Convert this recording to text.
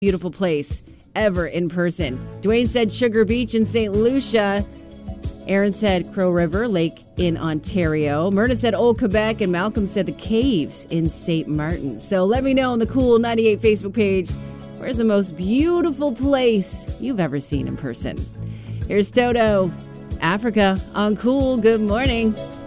beautiful place ever in person. Dwayne said Sugar Beach in St. Lucia. Aaron said Crow River Lake in Ontario. Myrna said Old Quebec, and Malcolm said the Caves in St. Martin. So let me know on the Cool 98 Facebook page, where's the most beautiful place you've ever seen in person? Here's Toto, Africa on Cool. Good morning.